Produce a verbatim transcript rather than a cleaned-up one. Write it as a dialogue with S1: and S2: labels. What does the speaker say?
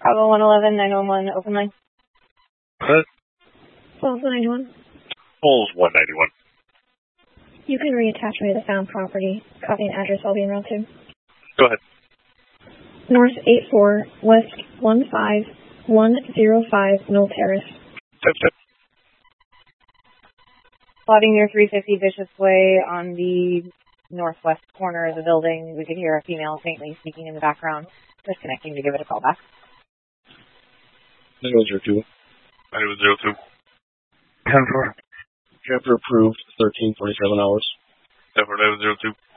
S1: Bravo one eleven, nine one one, open line.
S2: What?
S1: Falls one ninety-one.
S2: Falls one ninety-one.
S1: You can reattach me to the found property. Copy and address, I'll be en route to.
S2: Go ahead.
S1: North eight four, West one five one zero five, Mill Terrace.
S2: Tip, tip.
S1: Plotting near three fifty Bishop's Way on the northwest corner of the building. We could hear a female faintly speaking in the background. Disconnecting to give it a call back.
S2: nine one zero two. nine one zero two. ten four. Transfer approved, thirteen forty-seven hours. ten four nine one zero two.